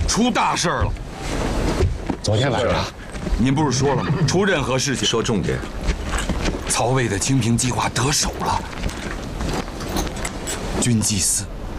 出大事了！ 昨天晚上， 您不是说了吗？出任何事情说重点。 曹魏的清平计划得手了。军祭司